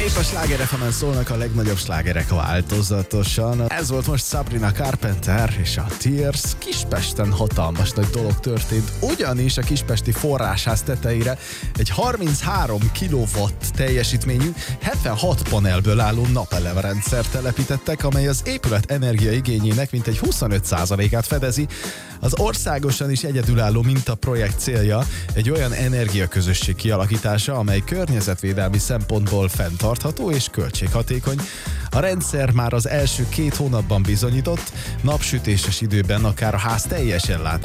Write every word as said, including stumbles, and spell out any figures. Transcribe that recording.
Épp a Sláger ef emen szólnak a legnagyobb slágerek változatosan. Ez volt most Sabrina Carpenter és a Tears. Kispesten hatalmas nagy dolog történt, ugyanis a kispesti forrásház tetejére egy harminchárom kilowatt teljesítményű, hetvenhat panelből álló napelemrendszert telepítettek, amely az épület energiaigényének mintegy huszonöt százalékát fedezi. Az országosan is egyedülálló mintaprojekt célja egy olyan energiaközösség kialakítása, amely környezetvédelmi szempontból fenntartható és költséghatékony. A rendszer már az első két hónapban bizonyított, napsütéses időben akár a ház teljes ellátását